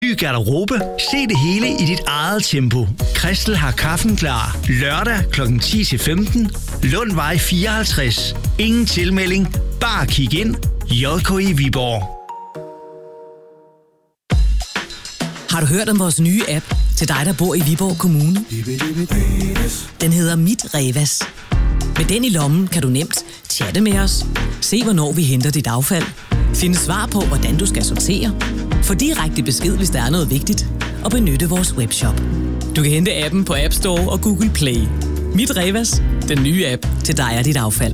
Ny garderobe. Se det hele i dit eget tempo. Christel har kaffen klar. Lørdag kl. 10-15. Lundvej 54. Ingen tilmelding. Bare kig ind. JK i Viborg. Har du hørt om vores nye app til dig, der bor i Viborg Kommune? Den hedder Mit Revas. Med den i lommen kan du nemt chatte med os, se hvornår vi henter dit affald, finde svar på, hvordan du skal sortere, få direkte besked, hvis der er noget vigtigt, og benytte vores webshop. Du kan hente appen på App Store og Google Play. Mit Revas, den nye app til dig og dit affald.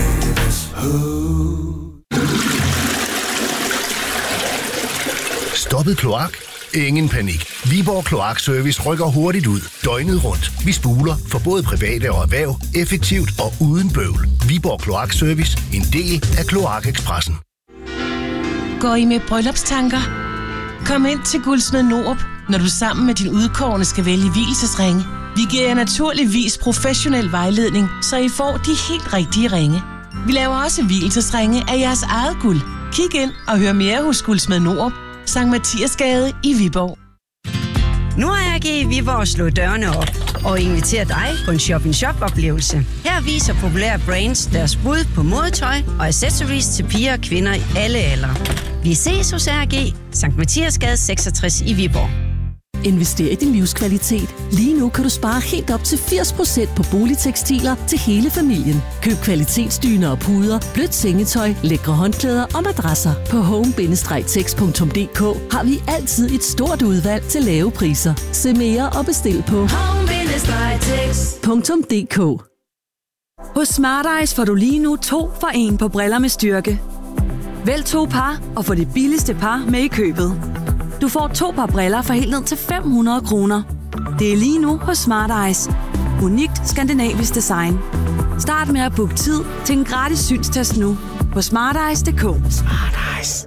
Stoppet kloak? Ingen panik. Viborg Kloakservice rykker hurtigt ud, døgnet rundt. Vi spuler for både private og erhverv, effektivt og uden bøvl. Viborg Kloakservice, en del af Kloakekspressen. Går I med bryllupstanker? Kom ind til Guldsmed Nord, når du sammen med din udkårne skal vælge vielsesringe. Vi giver jer naturligvis professionel vejledning, så I får de helt rigtige ringe. Vi laver også vielsesringe af jeres eget guld. Kig ind og hør mere hos Guldsmed Nord, Sankt Mathiasgade i Viborg. Nu har jeg givet Viborg slået dørene op og inviterer dig på en shop-in-shop-oplevelse. Her viser populære brands deres bud på modetøj og accessories til piger og kvinder i alle aldre. Vi ses hos RG, Sankt Mathiasgade 66 i Viborg. Invester i din livskvalitet. Lige nu kan du spare helt op til 80% på boligtekstiler til hele familien. Køb kvalitetsdyner og puder, blødt sengetøj, lækre håndklæder og madrasser. På home-tex.dk har vi altid et stort udvalg til lave priser. Se mere og bestil på home-tex.dk. Hos Smart Eyes får du lige nu 2 for 1 på briller med styrke. Vælg 2 par og få det billigste par med i købet. Du får 2 par briller for helt ned til 500 kroner. Det er lige nu hos Smart Eyes. Unikt skandinavisk design. Start med at booke tid til en gratis synstest nu på smarteyes.dk. Smart Eyes.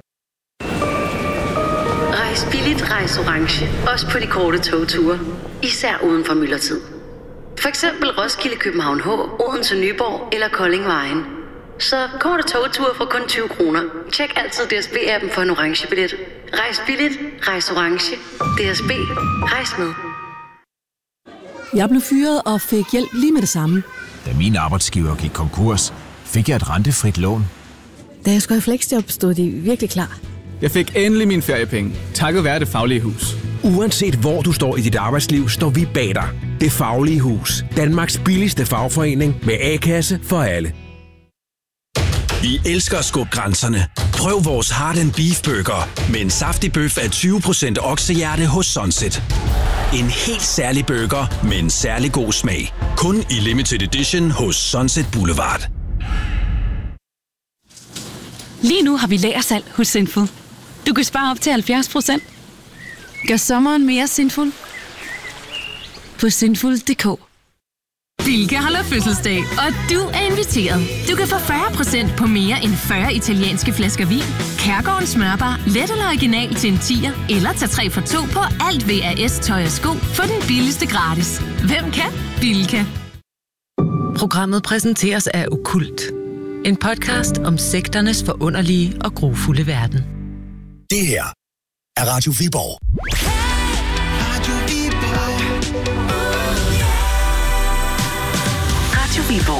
Rejs billigt, rejs orange. Også på de korte togture. Især uden for myldretid. For eksempel Roskilde, København H, Odense, Nyborg eller Kolding Vejen. Så korte togture for kun 20 kroner. Tjek altid DSB-appen for en orange billet. Rejs billigt, rejs orange. DSB, rejs med. Jeg blev fyret og fik hjælp lige med det samme. Da min arbejdsgiver gik konkurs, fik jeg et rentefrit lån. Da jeg skulle i fleksjob, stod de virkelig klar. Jeg fik endelig mine feriepenge, takket være Det Faglige Hus. Uanset hvor du står i dit arbejdsliv, står vi bag dig. Det Faglige Hus. Danmarks billigste fagforening med A-kasse for alle. I elsker at skubbe grænserne. Prøv vores Heart & Beef Burger med en saftig bøf af 20% oksehjerte hos Sunset. En helt særlig burger med en særlig god smag. Kun i limited edition hos Sunset Boulevard. Lige nu har vi lagersalg hos Sinful. Du kan spare op til 70%. Gør sommeren mere sinful på sinful.dk. Bilka holder fødselsdag, og du er inviteret. Du kan få 40% på mere end 40 italienske flasker vin, Kærgårdens smørbar, let eller original til en 10'er, eller tag 3 for 2 på alt VAS tøj og sko for den billigste gratis. Hvem kan? Bilka. Programmet præsenteres af Okkult. En podcast om sekternes forunderlige og grufulde verden. Det her er Radio Viborg. Radio Viborg.